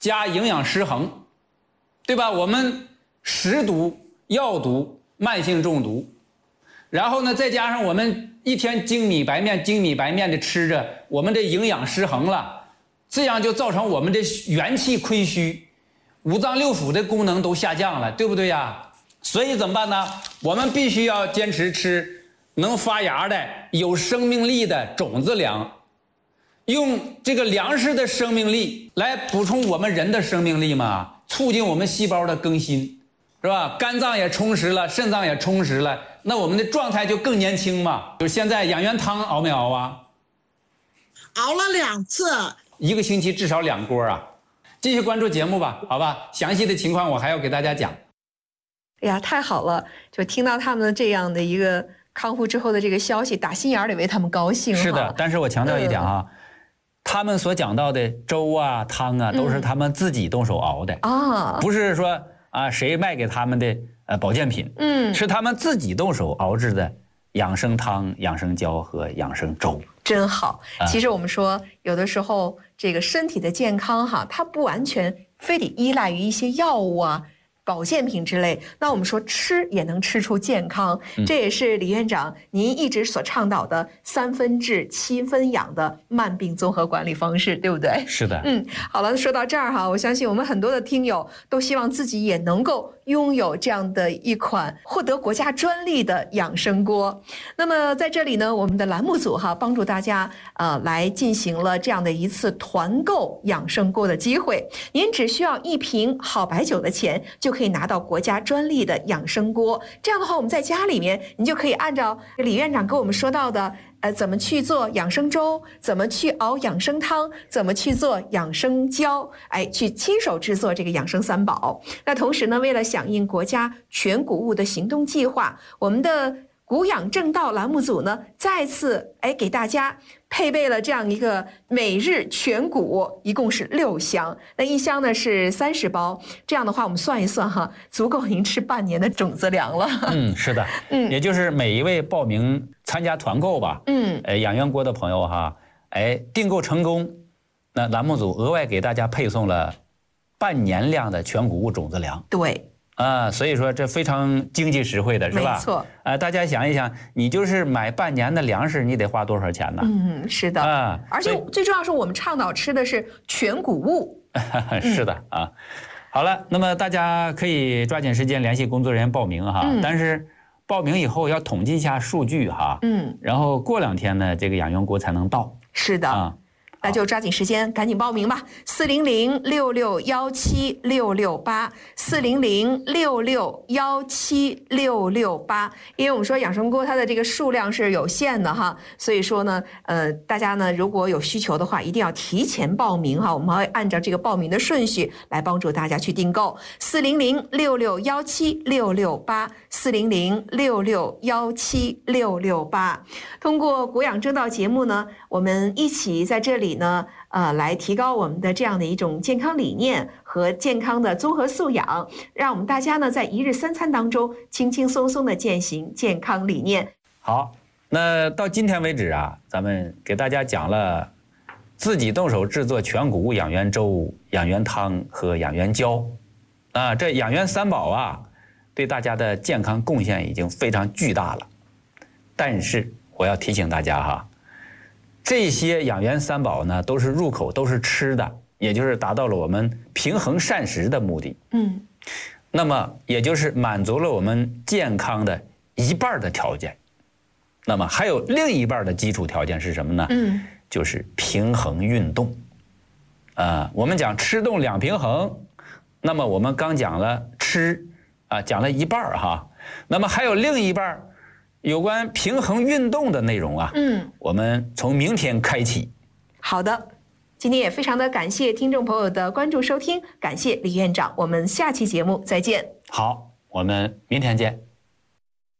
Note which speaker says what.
Speaker 1: 加营养失衡，对吧？我们食毒、药毒、慢性中毒，然后呢，再加上我们一天精米白面的吃着，我们的营养失衡了，这样就造成我们的元气亏虚，五脏六腑的功能都下降了，对不对呀？所以怎么办呢？我们必须要坚持吃能发芽的、有生命力的种子粮，用这个粮食的生命力来补充我们人的生命力嘛，促进我们细胞的更新，是吧？肝脏也充实了，肾脏也充实了，那我们的状态就更年轻嘛。就现在养元汤熬没熬啊？
Speaker 2: 熬了2次
Speaker 1: ，1个星期至少2锅啊。继续关注节目吧，好吧？详细的情况我还要给大家讲。
Speaker 3: 哎呀，太好了！就听到他们这样的一个康复之后的这个消息，打心眼里为他们高兴。
Speaker 1: 是的，但是我强调一点啊，他们所讲到的粥啊、汤啊，都是他们自己动手熬的啊，不是说啊谁卖给他们的保健品，是他们自己动手熬制的养生汤、养生胶和养生粥。
Speaker 3: 真好。其实我们说，有的时候这个身体的健康哈，它不完全非得依赖于一些药物啊、保健品之类，那我们说吃也能吃出健康，这也是李院长您一直所倡导的3分治7分养的慢病综合管理方式，对不对？
Speaker 1: 是的。
Speaker 3: 好了，说到这儿哈，我相信我们很多的听友都希望自己也能够拥有这样的一款获得国家专利的养生锅。那么在这里呢，我们的栏目组哈帮助大家来进行了这样的一次团购养生锅的机会，您只需要1瓶好白酒的钱就可以拿到国家专利的养生锅。这样的话，我们在家里面，你就可以按照李院长跟我们说到的，怎么去做养生粥，怎么去熬养生汤，怎么去做养生胶，去亲手制作这个养生3宝。那同时呢，为了响应国家全谷物的行动计划，我们的谷养正道栏目组呢，再次给大家配备了这样一个每日全谷，一共是6箱，那1箱呢是30包，这样的话我们算一算哈，足够您吃半年的种子粮了。
Speaker 1: 是的，也就是每一位报名参加团购吧，养元锅的朋友哈，订购成功，那栏目组额外给大家配送了半年量的全谷物种子粮。
Speaker 3: 对。
Speaker 1: 所以说这非常经济实惠的是吧？
Speaker 3: 没错。
Speaker 1: 大家想一想，你就是买半年的粮食，你得花多少钱呢？
Speaker 3: 是的。而且最重要是我们倡导吃的是全谷物。
Speaker 1: 是的啊。好了，那么大家可以抓紧时间联系工作人员报名哈。但是报名以后要统计一下数据哈。然后过2天呢，这个养元锅才能到。
Speaker 3: 是的。那就抓紧时间，赶紧报名吧！400-6617-668，400-6617-668。因为我们说养生锅它的这个数量是有限的哈，所以说呢，大家呢如果有需求的话，一定要提前报名哈。我们会按照这个报名的顺序来帮助大家去订购。400-6617-668，400-6617-668。通过谷养正道节目呢，我们一起在这里呢，来提高我们的这样的一种健康理念和健康的综合素养，让我们大家呢在1日3餐当中轻轻松松的践行健康理念。
Speaker 1: 好，那到今天为止啊，咱们给大家讲了自己动手制作全谷物养元粥、养元汤和养元胶，这养元3宝啊，对大家的健康贡献已经非常巨大了。但是我要提醒大家哈，这些养元3宝呢，都是入口，都是吃的，也就是达到了我们平衡膳食的目的。那么也就是满足了我们健康的1半的条件。那么还有另1半的基础条件是什么呢？就是平衡运动。我们讲吃动2平衡，那么我们刚讲了吃讲了1半哈，那么还有另1半。有关平衡运动的内容啊，我们从明天开启。
Speaker 3: 好的，今天也非常的感谢听众朋友的关注收听，感谢李院长，我们下期节目再见。
Speaker 1: 好，我们明天见。